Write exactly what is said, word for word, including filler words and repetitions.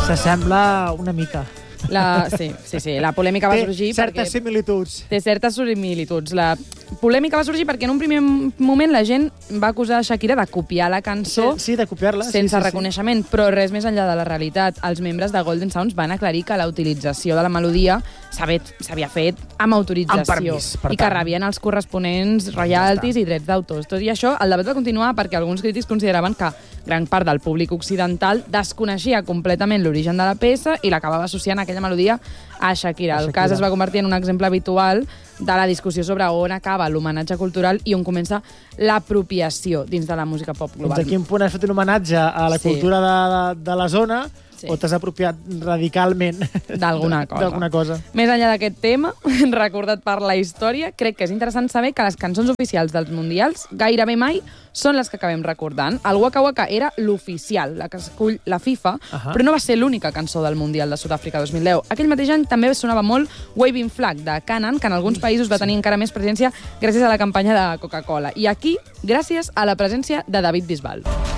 S'assembla una mica. La, sí, sí, sí, la polèmica va sorgir té certes perquè... similituds. Té certes similituds. La polèmica va sorgir perquè en un primer moment la gent va acusar Shakira de copiar la cançó sí, sí, de copiar-la, sense sí, sí, reconeixement, sí. Però res més enllà de la realitat. Els membres de Golden Sounds van aclarir que la utilització de la melodia s'havia fet amb autorització. Amb permís, per i que tant. rebien els corresponents royalties ja i drets d'autors. Tot i això, el debat va continuar perquè alguns crítics consideraven que gran part del públic occidental desconeixia completament l'origen de la peça i l'acabava associant aquella melodia a Shakira. El cas es va convertir en un exemple habitual de la discussió sobre on acaba l'homenatge cultural i on comença l'apropiació dins de la música pop global. Fins a quin punt has fet un homenatge a la Sí. cultura de, de, de la zona Sí. o t'has apropiat radicalment D'alguna cosa. d'alguna cosa. Més enllà d'aquest tema, recordat per la història, crec que és interessant saber que les cançons oficials dels mundials gairebé mai són les que acabem recordant. El Waka Waka era l'oficial, la que escull la FIFA, Ahà. però no va ser l'única cançó del Mundial de Sud-àfrica dos mil deu. Aquell mateix any també sonava molt Waving Flag, de Canaan, que en alguns països va tenir encara més presència gràcies a la campanya de Coca-Cola. I aquí, gràcies a la presència de David Bisbal.